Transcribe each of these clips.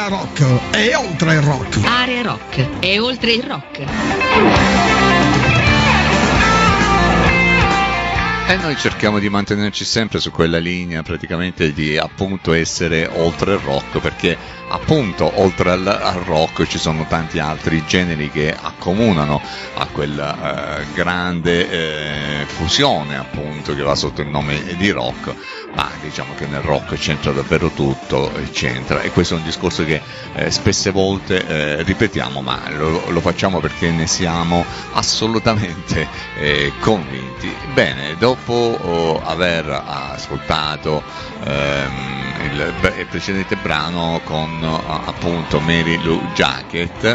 Area Rock e oltre il rock. Area Rock e oltre il rock. E noi cerchiamo di mantenerci sempre su quella linea, praticamente di appunto essere oltre il rock, perché appunto oltre al rock ci sono tanti altri generi che accomunano a quella grande fusione appunto che va sotto il nome di rock, ma diciamo che nel rock c'entra davvero tutto, c'entra, e questo è un discorso che spesse volte ripetiamo, ma lo facciamo perché ne siamo assolutamente convinti. Bene, dopo aver ascoltato il precedente brano con appunto Mary Lou Jacket,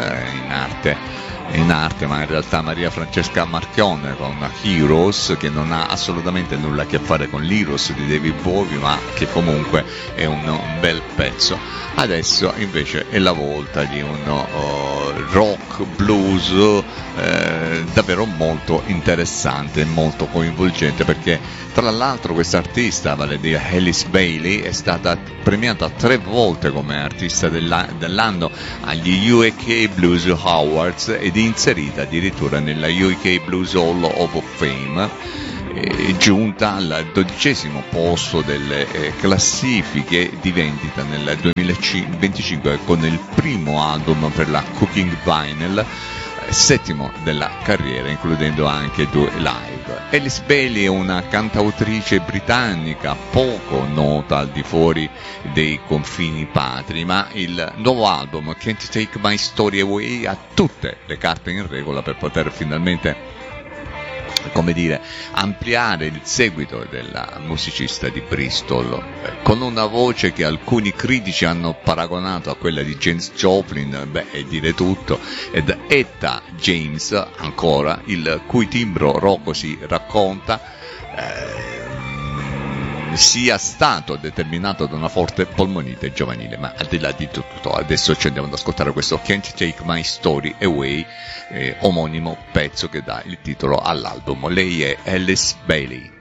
in arte, ma in realtà Maria Francesca Marchione con Heroes, che non ha assolutamente nulla a che fare con l'Heroes di David Bowie, ma che comunque è un bel pezzo. Adesso invece è la volta di un rock blues davvero molto interessante e molto coinvolgente, perché tra l'altro questa artista, vale a dire Alice Bailey, è stata premiata 3 volte come artista dell'anno agli UK Blues Awards ed inserita addirittura nella UK Blues Hall of Fame, giunta al 12° posto delle classifiche di vendita nel 2025 con il primo album per la Cooking Vinyl, 7° della carriera, includendo anche 2 live. Alice Bailey è una cantautrice britannica poco nota al di fuori dei confini patri, ma il nuovo album Can't Take My Story Away ha tutte le carte in regola per poter finalmente, come dire, ampliare il seguito della musicista di Bristol, con una voce che alcuni critici hanno paragonato a quella di Janis Joplin, e dire tutto, ed Etta James ancora, il cui timbro rocco si racconta sia stato determinato da una forte polmonite giovanile. Ma al di là di tutto, adesso ci andiamo ad ascoltare questo Can't Take My Story Away, omonimo pezzo che dà il titolo all'album. Lei è Alice Bailey.